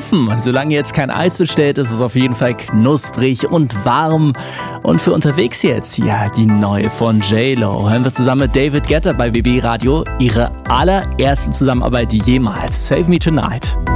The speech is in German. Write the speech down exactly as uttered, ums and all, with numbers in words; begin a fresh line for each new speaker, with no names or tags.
offen. Solange jetzt kein Eis besteht, ist es auf jeden Fall knusprig und warm. Und für unterwegs jetzt, ja, die neue von J-Lo. Hören wir zusammen mit David Guetta bei B B Radio ihre allererste Zusammenarbeit jemals. Save Me Tonight.